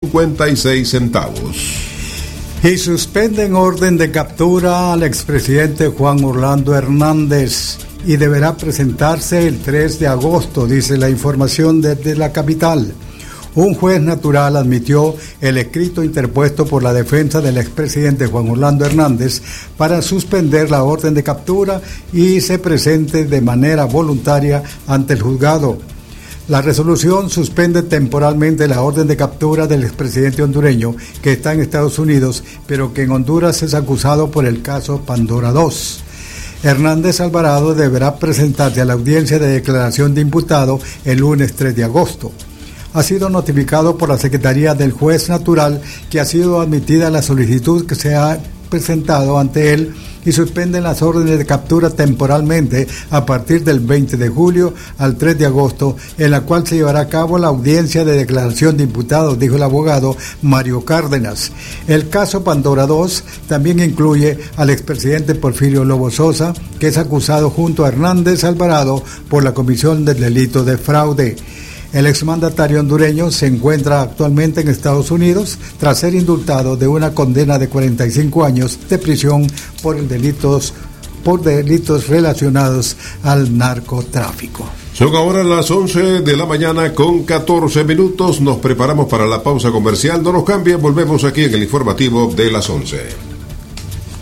$1.56. Y suspenden orden de captura al expresidente Juan Orlando Hernández y deberá presentarse el 3 de agosto, dice la información desde la capital. Un juez natural admitió el escrito interpuesto por la defensa del expresidente Juan Orlando Hernández para suspender la orden de captura y se presente de manera voluntaria ante el juzgado. La resolución suspende temporalmente la orden de captura del expresidente hondureño que está en Estados Unidos, pero que en Honduras es acusado por el caso Pandora 2. Hernández Alvarado deberá presentarse a la audiencia de declaración de imputado el lunes 3 de agosto. Ha sido notificado por la Secretaría del Juez Natural que ha sido admitida la solicitud que se ha presentado ante él y suspenden las órdenes de captura temporalmente a partir del 20 de julio al 3 de agosto, en la cual se llevará a cabo la audiencia de declaración de imputados, dijo el abogado Mario Cárdenas. El caso Pandora 2 también incluye al expresidente Porfirio Lobo Sosa, que es acusado junto a Hernández Alvarado por la comisión del delito de fraude. El exmandatario hondureño se encuentra actualmente en Estados Unidos tras ser indultado de una condena de 45 años de prisión por delitos relacionados al narcotráfico. Son ahora las 11 de la mañana con 14 minutos. Nos preparamos para la pausa comercial. No nos cambien, volvemos aquí en el informativo de las 11.